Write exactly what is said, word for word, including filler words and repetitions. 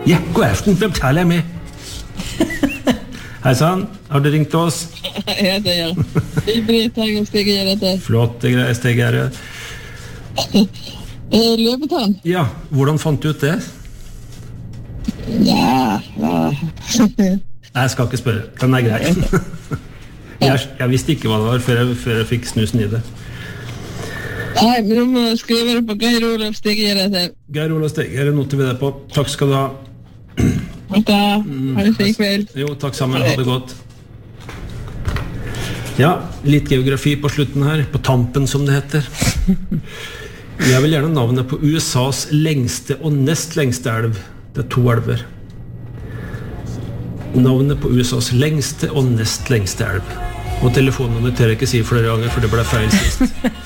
Ja, god aften, hvem taler jeg med? Hei sann, har du ringt oss? Ja, det gjør jeg. Britt Hagen Stig gjør dette. Flotte greier, Stig her. Løpetann? Ja, hvordan fant du ut det? Ja, ja. Nei, jeg skal ikke spørre, den er grei. jeg, jeg visste ikke hva det var før jeg, før jeg fikk snusen i det. Nei, men du må skrive det på Geir Olav Stig gjør dette. Geir Olav Stig, her noter vi det på. Takk skal du ha. Takk da, ha det fin kveld. Jo, takk sammen, ha det godt. Ja, litt geografi på slutten her, på tampen som det heter. Jeg vil gjerne navnet på U S A's lengste og nest lengste elv. Det er to elver. Navnet på U S A's lengste og nest lengste elv. Og telefonnummer tør jeg ikke si flere ganger, for det ble feil sist.